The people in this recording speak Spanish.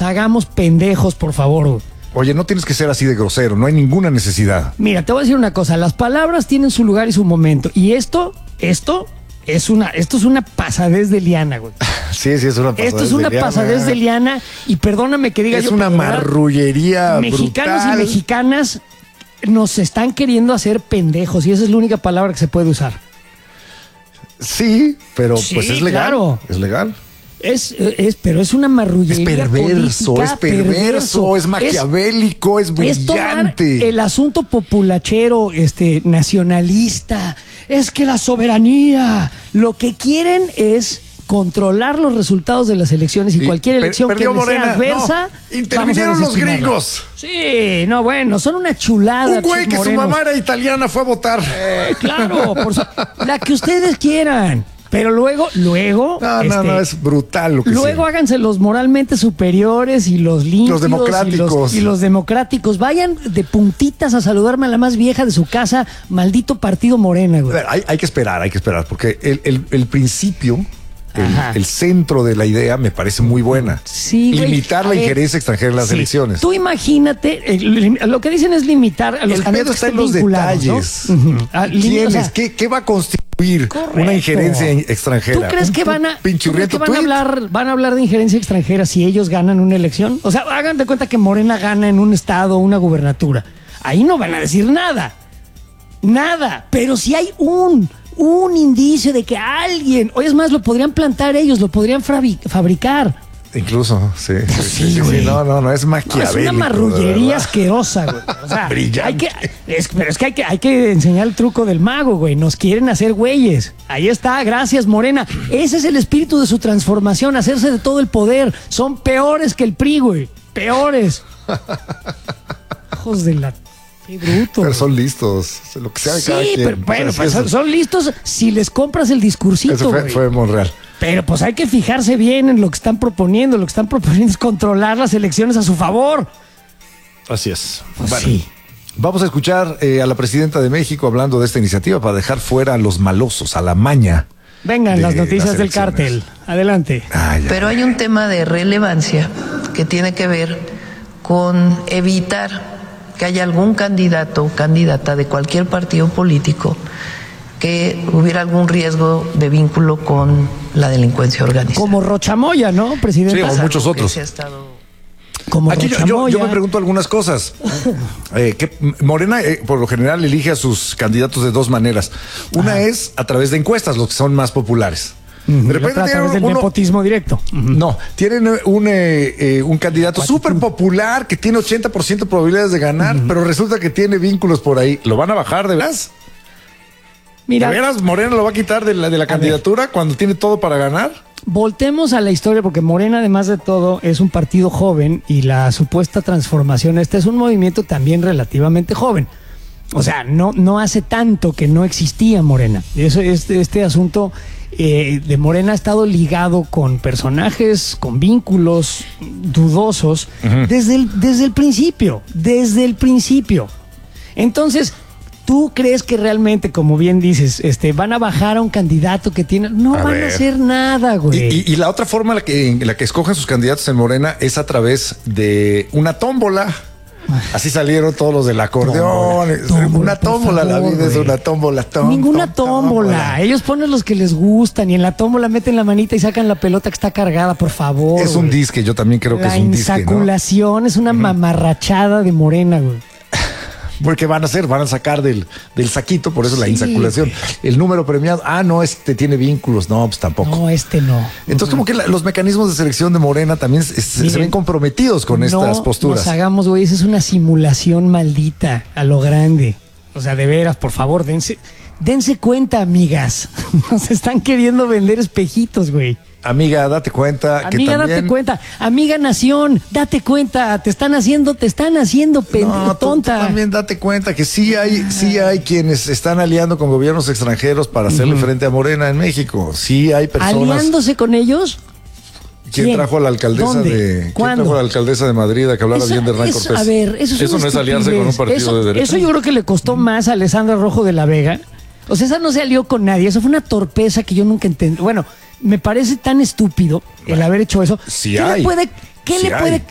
nos hagamos pendejos, por favor, güey. Oye, no tienes que ser así de grosero, no hay ninguna necesidad. Mira, te voy a decir una cosa, las palabras tienen su lugar y su momento. Y esto es una pasadez de liana, güey. Sí, es una pasadez. Esto es una pasadez de liana y perdóname que diga es yo. Es una marrullería mexicanos brutal. y mexicanas nos están queriendo hacer pendejos y esa es la única palabra que se puede usar. Sí, pero Sí, pues es legal. Claro. Es legal. Pero es una marrullería. Es perverso, es maquiavélico, es brillante. Es tomar el asunto populachero, nacionalista. Es que la soberanía. Lo que quieren es controlar los resultados de las elecciones y cualquier elección que les sea adversa. No, intervinieron los gringos. Sí, no, bueno, son una chulada. Un güey que su mamá era italiana fue a votar. Claro, la que ustedes quieran. Pero luego. No, es brutal lo que luego háganse los moralmente superiores y los limpios. Los democráticos. Y los democráticos. Vayan de puntitas a saludarme a la más vieja de su casa, maldito partido Morena, güey. Hay que esperar, porque el principio. El centro de la idea me parece muy buena. Sí, limitar la injerencia extranjera en las elecciones. Tú imagínate, lo que dicen es limitar a los candidatos que están en los detalles. ¿No? ¿Quiénes? ¿Qué va a constituir una injerencia extranjera? ¿Tú crees que van a hablar de injerencia extranjera si ellos ganan una elección? O sea, hagan de cuenta que Morena gana en un estado, una gubernatura. Ahí no van a decir nada. Nada. Pero si hay un indicio de que alguien, o es más, lo podrían plantar ellos, lo podrían fabricar. Incluso, sí. No, es maquiavélico. Es una marrullería asquerosa, güey. O sea, brillante. Pero es que hay que enseñar el truco del mago, güey. Nos quieren hacer güeyes. Ahí está, gracias, Morena. Ese es el espíritu de su transformación, hacerse de todo el poder. Son peores que el PRI, güey. Peores. Hijos de la... Qué bruto. Pero son listos, lo que sea de cada quien. Pero bueno, pues son listos si les compras el discursito. Eso fue Monreal. Pero pues hay que fijarse bien en lo que están proponiendo. Lo que están proponiendo es controlar las elecciones a su favor. Así es. Pues bueno, sí. Vamos a escuchar a la presidenta de México hablando de esta iniciativa para dejar fuera a los malosos, a la maña. Vengan las noticias del cártel. Adelante. Pero hay un tema de relevancia que tiene que ver con evitar que haya algún candidato o candidata de cualquier partido político que hubiera algún riesgo de vínculo con la delincuencia organizada. Como Rocha Moya, ¿no, presidente? Sí, o muchos otros. Como aquí yo me pregunto algunas cosas. Que Morena, por lo general, elige a sus candidatos de dos maneras. Una es a través de encuestas, los que son más populares. De repente a través del nepotismo directo. No, tienen un candidato súper popular que tiene 80% de probabilidades de ganar, pero resulta que tiene vínculos por ahí. ¿Lo van a bajar de veras? Mira, ¿de veras Morena lo va a quitar de la candidatura cuando tiene todo para ganar? Voltemos a la historia porque Morena, además de todo, es un partido joven y la supuesta transformación es un movimiento también relativamente joven. O sea, no hace tanto que no existía Morena. Este asunto de Morena ha estado ligado con personajes, con vínculos dudosos desde el principio. Entonces, ¿tú crees que realmente, como bien dices, van a bajar a un candidato que tiene... No van a hacer nada, güey. Y la otra forma en la que escogen sus candidatos en Morena es a través de una tómbola. Así salieron todos los del acordeón. Una tómbola, la vida es una tómbola. Ninguna tómbola. Ellos ponen los que les gustan y en la tómbola meten la manita y sacan la pelota que está cargada, por favor. Es un disque, yo también creo que es un disque. La insaculación es una mamarrachada de Morena, güey. Porque van a sacar del saquito, por eso la insaculación. El número premiado, no, tiene vínculos, no, pues tampoco. No, no. Entonces, como que los mecanismos de selección de Morena también se ven comprometidos con estas posturas. Nos hagamos, güey, esa es una simulación maldita a lo grande. O sea, de veras, por favor, dense cuenta, amigas. Nos están queriendo vender espejitos, güey. Amiga, date cuenta. Amiga, date cuenta. Amiga Nación, date cuenta. Te están haciendo tonta. Tú también date cuenta que sí hay quienes están aliando con gobiernos extranjeros para hacerle frente a Morena en México. Sí hay personas. ¿Aliándose con ellos? ¿Quién trajo a la alcaldesa ¿Cuándo? trajo a la alcaldesa de Madrid a que hablara bien de Hernán Cortés? A ver, eso no es aliarse con un partido de derecha. Eso yo creo que le costó más a Alessandra Rojo de la Vega. O sea, esa no se alió con nadie. Eso fue una torpeza que yo nunca entendí. Bueno, me parece tan estúpido el haber hecho eso.